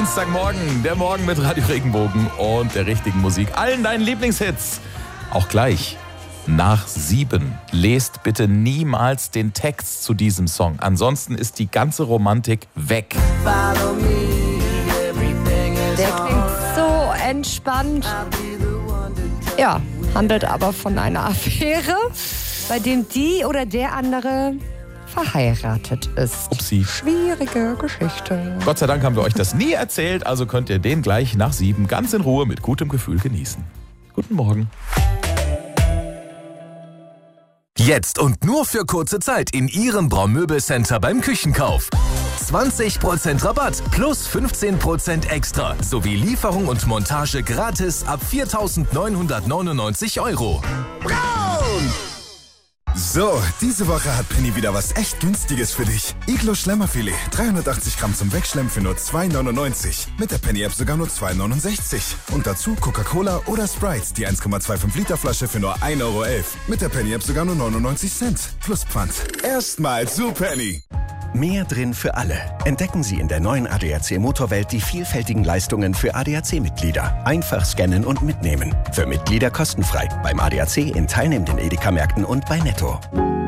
Dienstagmorgen, der Morgen mit Radio Regenbogen und der richtigen Musik. Allen deinen Lieblingshits. Auch gleich nach 7. Lest bitte niemals den Text zu diesem Song. Ansonsten ist die ganze Romantik weg. Der klingt so entspannt. Ja, handelt aber von einer Affäre, bei dem die oder der andere verheiratet ist. Upsi. Schwierige Geschichte. Gott sei Dank haben wir euch das nie erzählt, also könnt ihr den gleich nach 7 ganz in Ruhe mit gutem Gefühl genießen. Guten Morgen. Jetzt und nur für kurze Zeit in Ihrem Braun-Möbel-Center beim Küchenkauf. 20% Rabatt plus 15% extra sowie Lieferung und Montage gratis ab 4.999 €. Braun! So, diese Woche hat Penny wieder was echt Günstiges für dich. Iglo Schlemmerfilet, 380 Gramm zum Wegschlemmen für nur 2,99. Mit der Penny-App sogar nur 2,69. Und dazu Coca-Cola oder Sprite, die 1,25 Liter Flasche für nur 1,11 €. Mit der Penny-App sogar nur 99 Cent. Plus Pfand. Erstmal zu Penny. Mehr drin für alle. Entdecken Sie in der neuen ADAC Motorwelt die vielfältigen Leistungen für ADAC-Mitglieder. Einfach scannen und mitnehmen. Für Mitglieder kostenfrei. Beim ADAC in teilnehmenden Edeka-Märkten und bei Netto.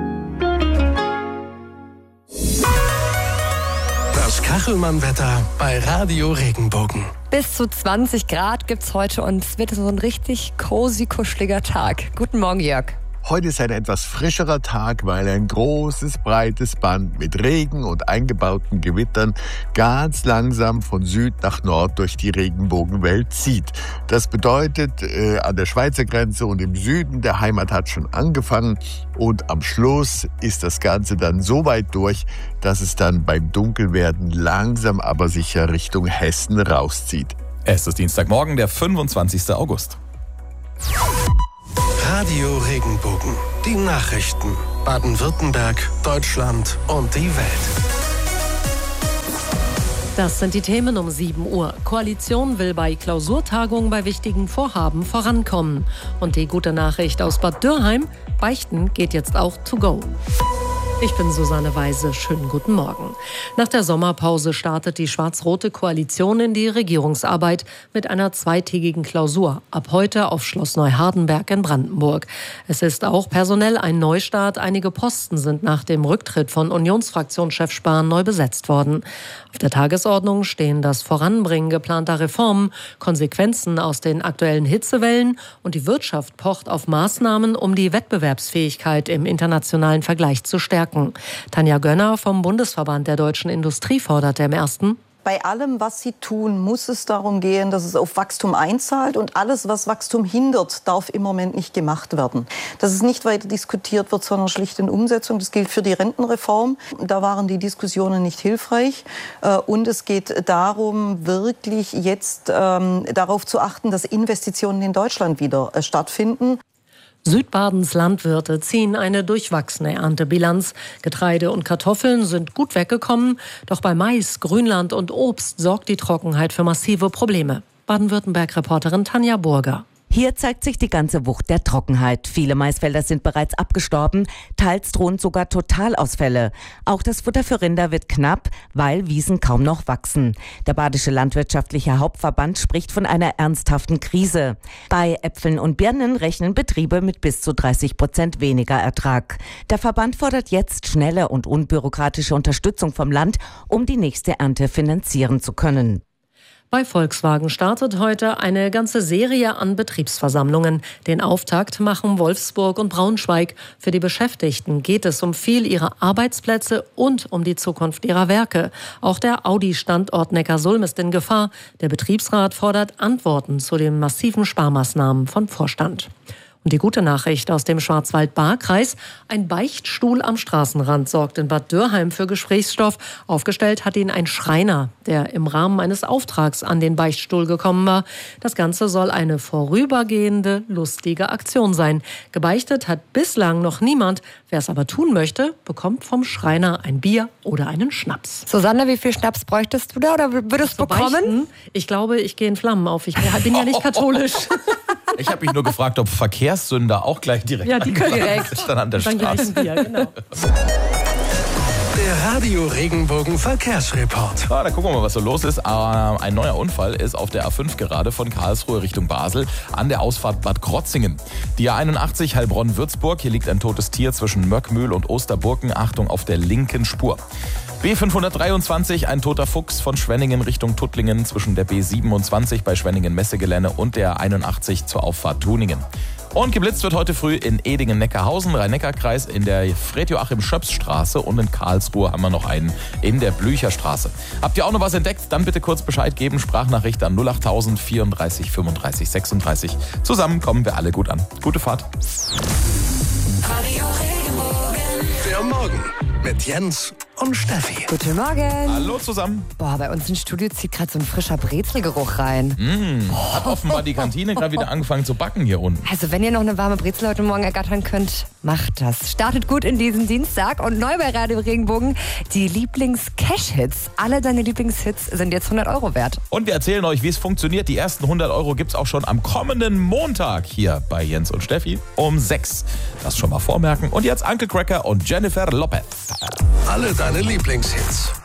Das Kachelmann-Wetter bei Radio Regenbogen. Bis zu 20 Grad gibt's heute und es wird so ein richtig cozy, kuscheliger Tag. Guten Morgen, Jörg. Heute ist ein etwas frischerer Tag, weil ein großes, breites Band mit Regen und eingebauten Gewittern ganz langsam von Süd nach Nord durch die Regenbogenwelt zieht. Das bedeutet, an der Schweizer Grenze und im Süden der Heimat hat schon angefangen und am Schluss ist das Ganze dann so weit durch, dass es dann beim Dunkelwerden langsam aber sicher Richtung Hessen rauszieht. Es ist Dienstagmorgen, der 25. August. Radio Regenbogen. Die Nachrichten. Baden-Württemberg, Deutschland und die Welt. Das sind die Themen um 7 Uhr. Koalition will bei Klausurtagungen bei wichtigen Vorhaben vorankommen. Und die gute Nachricht aus Bad Dürrheim: Beichten geht jetzt auch to go. Ich bin Susanne Weise. Schönen guten Morgen. Nach der Sommerpause startet die schwarz-rote Koalition in die Regierungsarbeit mit einer zweitägigen Klausur. Ab heute auf Schloss Neuhardenberg in Brandenburg. Es ist auch personell ein Neustart. Einige Posten sind nach dem Rücktritt von Unionsfraktionschef Spahn neu besetzt worden. Auf der Tagesordnung stehen das Voranbringen geplanter Reformen, Konsequenzen aus den aktuellen Hitzewellen und die Wirtschaft pocht auf Maßnahmen, um die Wettbewerbsfähigkeit im internationalen Vergleich zu stärken. Tanja Gönner vom Bundesverband der deutschen Industrie forderte im ersten: Bei allem, was Sie tun, muss es darum gehen, dass es auf Wachstum einzahlt. Und alles, was Wachstum hindert, darf im Moment nicht gemacht werden. Dass es nicht weiter diskutiert wird, sondern schlicht in Umsetzung. Das gilt für die Rentenreform. Da waren die Diskussionen nicht hilfreich. Und es geht darum, wirklich jetzt darauf zu achten, dass Investitionen in Deutschland wieder stattfinden. Südbadens Landwirte ziehen eine durchwachsene Erntebilanz. Getreide und Kartoffeln sind gut weggekommen, doch bei Mais, Grünland und Obst sorgt die Trockenheit für massive Probleme. Baden-Württemberg-Reporterin Tanja Burger. Hier zeigt sich die ganze Wucht der Trockenheit. Viele Maisfelder sind bereits abgestorben, teils drohen sogar Totalausfälle. Auch das Futter für Rinder wird knapp, weil Wiesen kaum noch wachsen. Der Badische Landwirtschaftliche Hauptverband spricht von einer ernsthaften Krise. Bei Äpfeln und Birnen rechnen Betriebe mit bis zu 30% weniger Ertrag. Der Verband fordert jetzt schnelle und unbürokratische Unterstützung vom Land, um die nächste Ernte finanzieren zu können. Bei Volkswagen startet heute eine ganze Serie an Betriebsversammlungen. Den Auftakt machen Wolfsburg und Braunschweig. Für die Beschäftigten geht es um viel ihrer Arbeitsplätze und um die Zukunft ihrer Werke. Auch der Audi-Standort Neckarsulm ist in Gefahr. Der Betriebsrat fordert Antworten zu den massiven Sparmaßnahmen vom Vorstand. Und die gute Nachricht aus dem Schwarzwald-Baar-Kreis: Ein Beichtstuhl am Straßenrand sorgt in Bad Dürrheim für Gesprächsstoff. Aufgestellt hat ihn ein Schreiner, der im Rahmen eines Auftrags an den Beichtstuhl gekommen war. Das Ganze soll eine vorübergehende, lustige Aktion sein. Gebeichtet hat bislang noch niemand. Wer es aber tun möchte, bekommt vom Schreiner ein Bier oder einen Schnaps. Susanne, wie viel Schnaps bräuchtest du da oder würdest du bekommen? Beichten? Ich glaube, ich gehe in Flammen auf. Ich bin ja nicht katholisch. Ich habe mich nur gefragt, ob Verkehrssünder auch gleich direkt die können direkt dann an der dann Straße. gleich ein Bier, genau. Der Radio Regenbogen Verkehrsreport. Da gucken wir mal, was so los ist. Ein neuer Unfall ist auf der A5 gerade von Karlsruhe Richtung Basel an der Ausfahrt Bad Krotzingen. Die A81 Heilbronn-Würzburg. Hier liegt ein totes Tier zwischen Möckmühl und Osterburken. Achtung auf der linken Spur. B523, ein toter Fuchs von Schwenningen Richtung Tuttlingen zwischen der B27 bei Schwenningen-Messegelände und der 81 zur Auffahrt Tuningen. Und geblitzt wird heute früh in Edingen-Neckarhausen, Rhein-Neckar-Kreis, in der Fred-Joachim-Schöps-Straße und in Karlsruhe haben wir noch einen in der Blücherstraße. Habt ihr auch noch was entdeckt? Dann bitte kurz Bescheid geben. Sprachnachricht an 08000 34 35 36. Zusammen kommen wir alle gut an. Gute Fahrt. Radio Regenbogen. Der Morgen mit Jens und Steffi. Guten Morgen. Hallo zusammen. Boah, bei uns im Studio zieht gerade so ein frischer Brezelgeruch rein. Hat offenbar die Kantine gerade wieder angefangen zu backen hier unten. Also wenn ihr noch eine warme Brezel heute Morgen ergattern könnt, macht das. Startet gut in diesen Dienstag und neu bei Radio Regenbogen die Lieblings-Cash-Hits. Alle deine Lieblingshits sind jetzt 100 € wert. Und wir erzählen euch, wie es funktioniert. Die ersten 100 € gibt's auch schon am kommenden Montag hier bei Jens und Steffi um 6. Das schon mal vormerken. Und jetzt Uncle Cracker und Jennifer Lopez. Alle deine Lieblingshits.